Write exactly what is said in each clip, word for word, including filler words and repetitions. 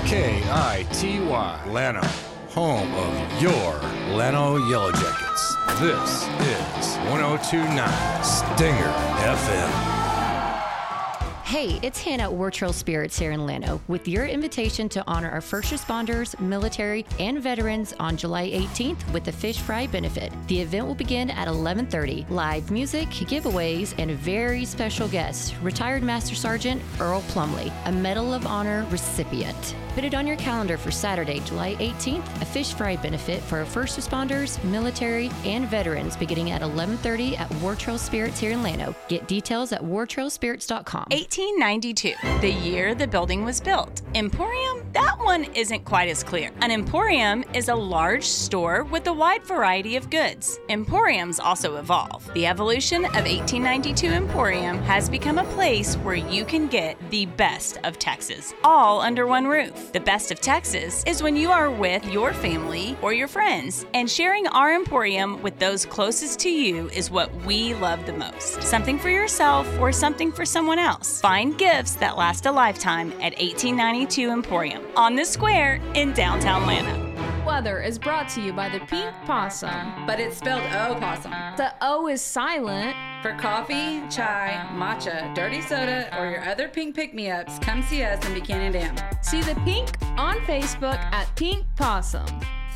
K I T Y, Llano, home of your Llano Yellow Jackets. This is one oh two point nine Stinger F M. Hey, it's Hannah at War Trail Spirits here in Llano with your invitation to honor our first responders, military, and veterans on July eighteenth with the Fish Fry Benefit. The event will begin at eleven thirty. Live music, giveaways, and a very special guest, retired Master Sergeant Earl Plumley, a Medal of Honor recipient. Put it on your calendar for Saturday, July eighteenth, a Fish Fry Benefit for our first responders, military, and veterans beginning at eleven thirty at War Trail Spirits here in Llano. Get details at war trail spirits dot com. eighteen ninety-two, the year the building was built. Emporium? That one isn't quite as clear. An emporium is a large store with a wide variety of goods. Emporiums also evolve. The evolution of eighteen ninety-two Emporium has become a place where you can get the best of Texas, all under one roof. The best of Texas is when you are with your family or your friends, and sharing our Emporium with those closest to you is what we love the most. Something for yourself or something for someone else. Find gifts that last a lifetime at eighteen ninety-two Emporium on the square in downtown Llano. Weather is brought to you by the Pink Possum. But it's spelled O-Possum. The O is silent. For coffee, chai, matcha, dirty soda, or your other pink pick-me-ups, come see us in Buchanan Dam. See the pink on Facebook at Pink Possum.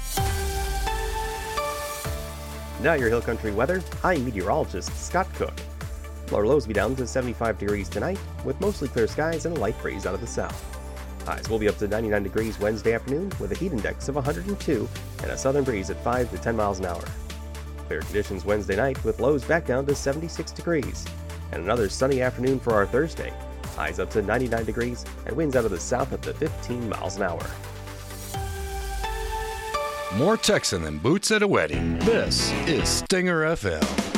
Now your Hill Country weather. I'm meteorologist Scott Cook. Lower lows will be down to seventy-five degrees tonight, with mostly clear skies and a light breeze out of the south. Highs will be up to ninety-nine degrees Wednesday afternoon, with a heat index of one hundred two and a southern breeze at five to ten miles an hour. Clear conditions Wednesday night, with lows back down to seventy-six degrees. And another sunny afternoon for our Thursday. Highs up to ninety-nine degrees and winds out of the south up to fifteen miles an hour. More Texan than boots at a wedding. This is Stinger F M.